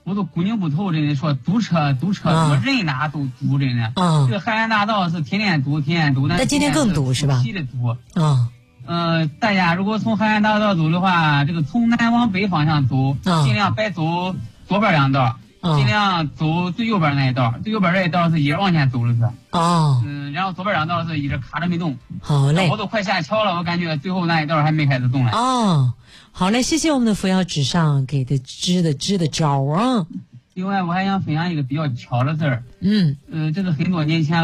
堵得骨拧不透，真的说堵车多，人哪都堵，真的。这个汉源大道是天天堵， 那今天更堵是吧？ 的堵。大家如果从汉源大道走的话，这个从南往北方向走，尽量别走左边2道。尽量走最右边那一道，最右边这一道是一直往前走了是。然后左边2道是一直卡着没动。 好嘞， 我都快下桥了，我感觉最后那一道还没开始动呢。好嘞，谢谢我们的扶摇直上给的支的招啊。 另外，我还想分享一个比较巧的事儿。这是很多年前